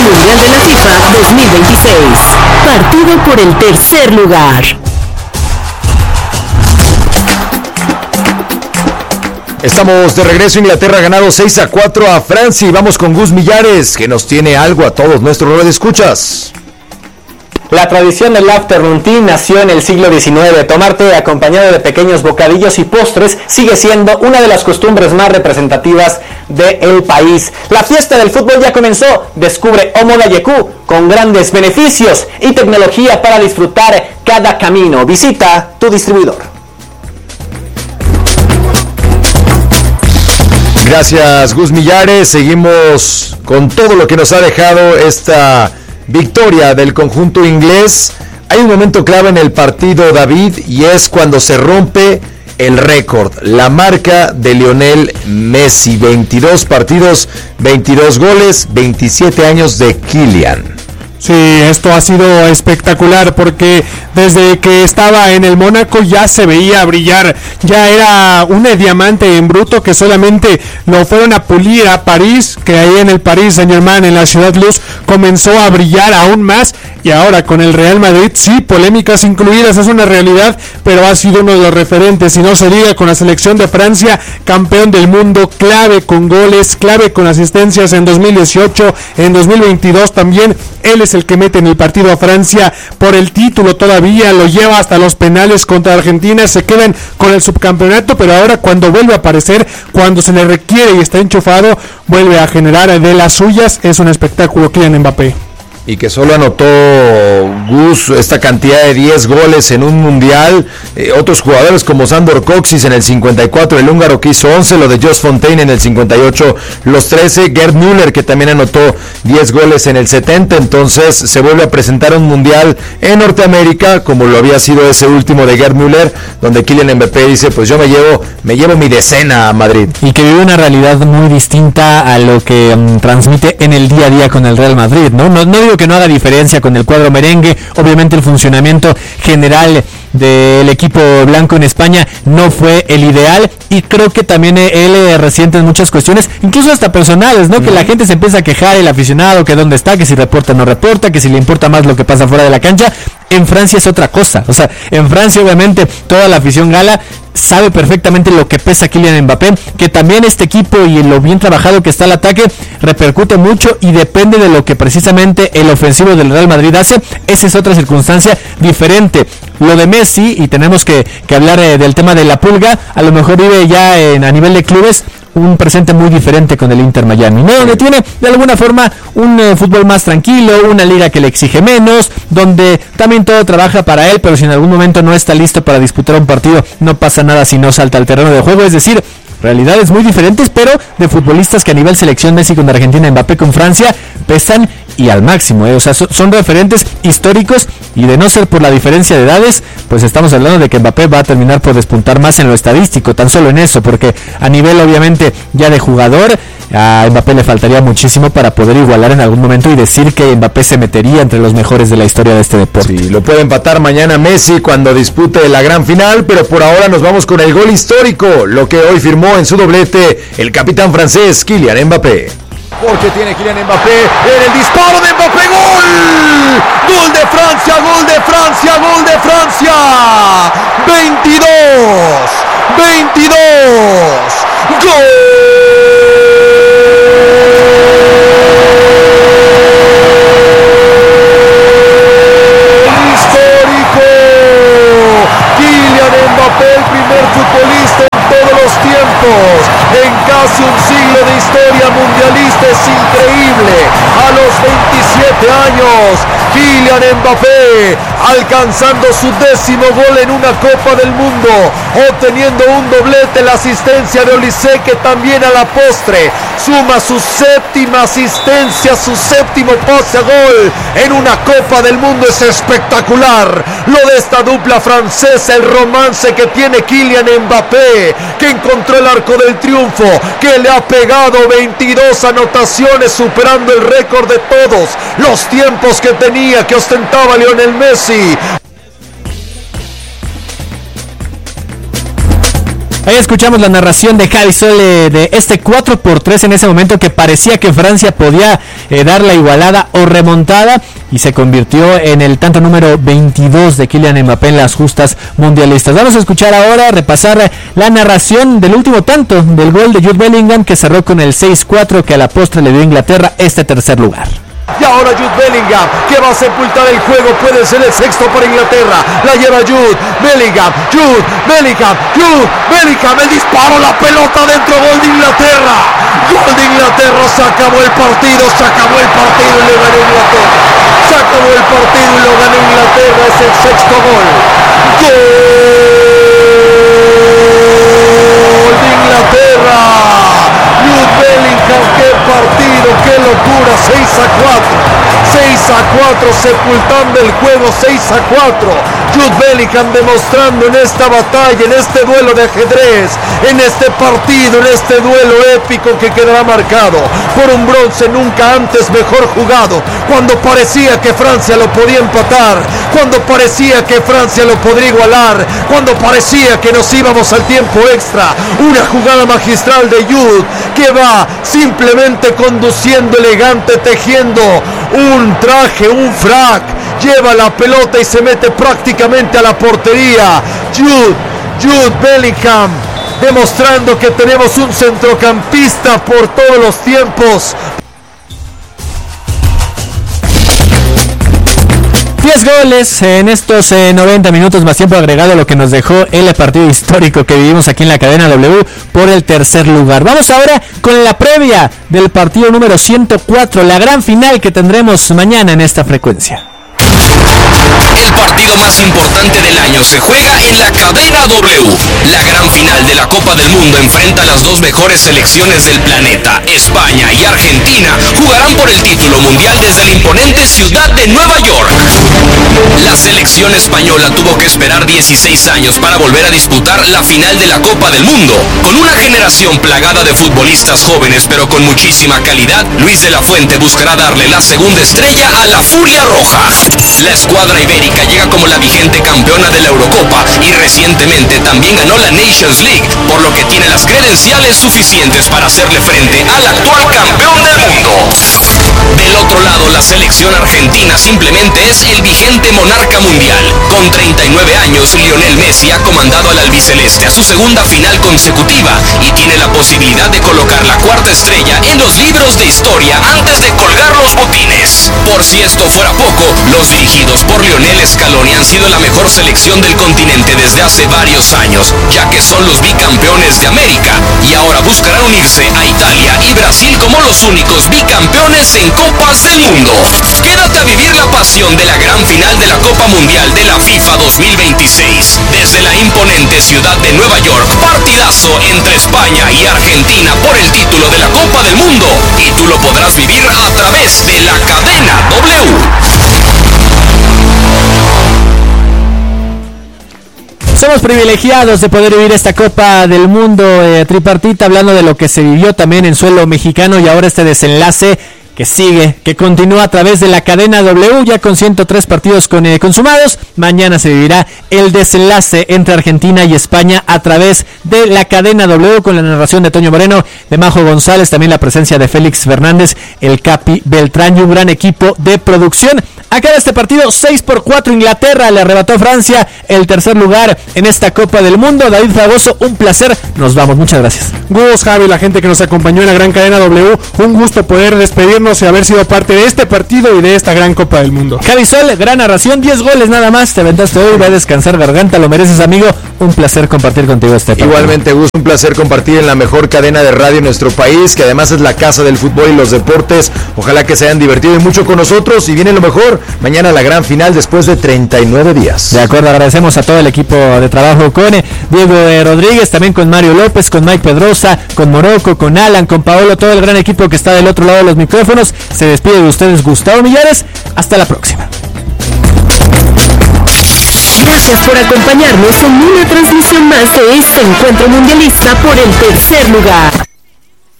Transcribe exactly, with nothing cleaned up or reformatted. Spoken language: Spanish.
Mundial de la FIFA dos mil veintiséis. Partido por el tercer lugar. Estamos de regreso. Inglaterra ha ganado seis a cuatro a Francia y vamos con Gus Millares, que nos tiene algo a todos nuestros radioescuchas. La tradición del afternoon tea nació en el siglo diecinueve. Tomar té acompañado de pequeños bocadillos y postres sigue siendo una de las costumbres más representativas del país. La fiesta del fútbol ya comenzó. Descubre Omoda Yeku con grandes beneficios y tecnología para disfrutar cada camino. Visita tu distribuidor. Gracias, Gus Millares. Seguimos con todo lo que nos ha dejado esta victoria del conjunto inglés. Hay un momento clave en el partido, David, y es cuando se rompe el récord, la marca de Lionel Messi. veintidós partidos, veintidós goles, veintisiete años de Kylian. Sí, esto ha sido espectacular porque desde que estaba en el Mónaco ya se veía brillar, ya era un diamante en bruto que solamente lo fueron a pulir a París, que ahí en el Paris Saint-Germain, en la Ciudad Luz, comenzó a brillar aún más, y ahora con el Real Madrid, sí, polémicas incluidas, es una realidad, pero ha sido uno de los referentes, y no se diga con la selección de Francia, campeón del mundo, clave con goles, clave con asistencias en dos mil dieciocho, en dos mil veintidós también. Él es el que mete en el partido a Francia por el título todavía, lo lleva hasta los penales contra Argentina, se quedan con el subcampeonato, pero ahora cuando vuelve a aparecer, cuando se le requiere y está enchufado, vuelve a generar de las suyas. Es un espectáculo Kylian Mbappé. Y que solo anotó Gus esta cantidad de diez goles en un mundial. Eh, otros jugadores como Sandor Kocsis en el cincuenta y cuatro, el húngaro que hizo once, lo de Just Fontaine en el cincuenta y ocho, los trece, Gerd Müller que también anotó diez goles en el setenta. Entonces se vuelve a presentar un mundial en Norteamérica como lo había sido ese último de Gerd Müller, donde Kylian Mbappé dice, pues yo me llevo, me llevo mi decena a Madrid. Y que vive una realidad muy distinta a lo que um, transmite en el día a día con el Real Madrid, ¿no? No, no digo que no haga diferencia con el cuadro merengue, obviamente el funcionamiento general del equipo blanco en España no fue el ideal, y creo que también él resiente en muchas cuestiones, incluso hasta personales, ¿no? Mm. Que la gente se empieza a quejar, el aficionado, que dónde está, que si reporta o no reporta, que si le importa más lo que pasa fuera de la cancha. En Francia es otra cosa, o sea, en Francia obviamente toda la afición gala sabe perfectamente lo que pesa Kylian Mbappé, que también este equipo y lo bien trabajado que está el ataque repercute mucho y depende de lo que precisamente el ofensivo del Real Madrid hace. Esa es otra circunstancia diferente. Lo de Messi, y tenemos que, que hablar eh, del tema de la pulga, a lo mejor vive ya en, a nivel de clubes un presente muy diferente con el Inter Miami, ¿no? Donde tiene de alguna forma un eh, fútbol más tranquilo, una liga que le exige menos, donde también todo trabaja para él, pero si en algún momento no está listo para disputar un partido, no pasa nada si no salta al terreno de juego. Es decir, realidades muy diferentes, pero de futbolistas que a nivel selección, Messi con Argentina, Mbappé con Francia, pesan y al máximo, ¿eh? O sea, so, son referentes históricos, y de no ser por la diferencia de edades, pues estamos hablando de que Mbappé va a terminar por despuntar más en lo estadístico, tan solo en eso, porque a nivel obviamente ya de jugador, a Mbappé le faltaría muchísimo para poder igualar en algún momento y decir que Mbappé se metería entre los mejores de la historia de este deporte. Sí, lo puede empatar mañana Messi cuando dispute la gran final, pero por ahora nos vamos con el gol histórico, lo que hoy firmó en su doblete el capitán francés Kylian Mbappé. Porque tiene Kylian Mbappé en el disparo de Mbappé, ¡gol! ¡Gol de Francia, gol de Francia, gol de Francia! veintidós, veintidós, ¡gol! ¡Histórico! Kylian Mbappé, el primer futbolista en todos los tiempos, en casi un siglo de historia mundialista. Es increíble, a los veintisiete años, Kylian Mbappé alcanzando su décimo gol en una Copa del Mundo, obteniendo un doblete, la asistencia de Olise, que también a la postre suma su séptima asistencia, su séptimo pase a gol en una Copa del Mundo. Es espectacular lo de esta dupla francesa, el romance que tiene Kylian Mbappé, que encontró el arco del triunfo, que le ha pegado veintidós anotaciones, superando el récord de todos los tiempos que tenía, que ostentaba Lionel Messi. Ahí escuchamos la narración de Javi Sole de este cuatro por tres en ese momento que parecía que Francia podía eh, dar la igualada o remontada y se convirtió en el tanto número veintidós de Kylian Mbappé en las justas mundialistas. Vamos a escuchar ahora, repasar la narración del último tanto del gol de Jude Bellingham que cerró con el seis cuatro que a la postre le dio a Inglaterra este tercer lugar. Y ahora Jude Bellingham, que va a sepultar el juego, puede ser el sexto para Inglaterra. La lleva Jude Bellingham, Jude Bellingham, Jude Bellingham, el disparo, la pelota dentro, gol de Inglaterra. Gol de Inglaterra, se acabó el partido, se acabó el partido y lo ganó Inglaterra. Se acabó el partido y lo ganó Inglaterra, es el sexto gol. Gol de Inglaterra. Jude Bellingham, qué partido, qué locura, seis a cuatro, seis a cuatro, sepultando el juego, seis a cuatro. Jude Bellingham demostrando en esta batalla, en este duelo de ajedrez, en este partido, en este duelo épico que quedará marcado por un bronce nunca antes mejor jugado, cuando parecía que Francia lo podía empatar, cuando parecía que Francia lo podría igualar, cuando parecía que nos íbamos al tiempo extra. Una jugada magistral de Jude que va simplemente conduciendo elegante, tejiendo un traje, un frac, lleva la pelota y se mete prácticamente a la portería. Jude, Jude Bellingham, demostrando que tenemos un centrocampista por todos los tiempos. diez goles en estos eh, noventa minutos más tiempo agregado, lo que nos dejó el partido histórico que vivimos aquí en la cadena W por el tercer lugar. Vamos ahora con la previa del partido número ciento cuatro, la gran final que tendremos mañana en esta frecuencia. El partido más importante del año se juega en la cadena W. La gran final de la Copa del Mundo enfrenta a las dos mejores selecciones del planeta. España y Argentina jugarán por el título mundial desde la imponente ciudad de Nueva York. La selección española tuvo que esperar dieciséis años para volver a disputar la final de la Copa del Mundo. Con una generación plagada de futbolistas jóvenes pero con muchísima calidad, Luis de la Fuente buscará darle la segunda estrella a la Furia Roja. La escuadra ibérica llega como la vigente campeona de la Eurocopa y recientemente también ganó la Nations League, por lo que tiene las credenciales suficientes para hacerle frente al actual campeón del mundo. Del otro lado, la selección argentina simplemente es el vigente monarca mundial. Con treinta y nueve años, Lionel Messi ha comandado al albiceleste a su segunda final consecutiva y tiene la posibilidad de colocar la cuarta estrella en los libros de historia antes de colgar los botines. Por si esto fuera poco, los dirigidos por Lionel Scaloni han sido la mejor selección del continente desde hace varios años, ya que son los bicampeones de América y ahora buscarán unirse a Italia y Brasil como los únicos bicampeones en Copas del Mundo. Quédate a vivir la pasión de la gran final de la Copa Mundial de la FIFA dos mil veintiséis. Desde la imponente ciudad de Nueva York, partidazo entre España y Argentina por el título de la Copa del Mundo. Y tú lo podrás vivir a través de la cadena W. Somos privilegiados de poder vivir esta Copa del Mundo eh, tripartita, hablando de lo que se vivió también en suelo mexicano y ahora este desenlace que sigue, que continúa a través de la cadena W, ya con ciento tres partidos con, eh, consumados. Mañana se vivirá el desenlace entre Argentina y España a través de la cadena W, con la narración de Toño Moreno, de Majo González, también la presencia de Félix Fernández, el Capi Beltrán y un gran equipo de producción. Acaba este partido seis por cuatro, Inglaterra le arrebató a Francia el tercer lugar en esta Copa del Mundo. David Fragoso, un placer, nos vamos, muchas gracias. Gus, Javi, la gente que nos acompañó en la gran cadena W, un gusto poder despedirnos y haber sido parte de este partido y de esta gran Copa del Mundo. Javi Sol, gran narración, diez goles nada más, te aventaste hoy, va a descansar garganta, lo mereces, amigo, un placer compartir contigo este partido. Igualmente, Gus, un placer compartir en la mejor cadena de radio en nuestro país, que además es la casa del fútbol y los deportes. Ojalá que se hayan divertido y mucho con nosotros, y viene lo mejor, mañana la gran final después de treinta y nueve días. De acuerdo, agradecemos a todo el equipo de trabajo, con Diego eh, Rodríguez, también con Mario López, con Mike Pedrosa, con Morocco, con Alan, con Paolo, todo el gran equipo que está del otro lado de los micrófonos. Se despide de ustedes Gustavo Millares, hasta la próxima. Gracias por acompañarnos en una transmisión más de este encuentro mundialista por el tercer lugar.